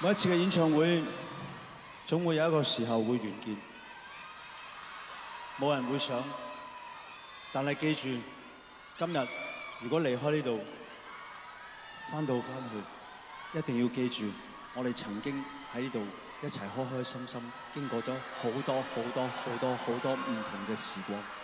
每一次嘅演唱會，總會有一個時候會完結，冇人會想。但係記住，今日如果離開呢度，翻到翻去，一定要記住，我哋曾經喺呢度一齊開開心心，經過咗好多唔同嘅時光。